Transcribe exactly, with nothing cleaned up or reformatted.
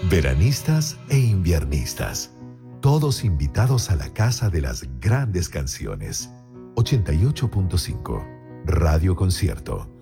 Veranistas e inviernistas, todos invitados a la Casa de las Grandes Canciones. ochenta y ocho punto cinco Radio Concierto.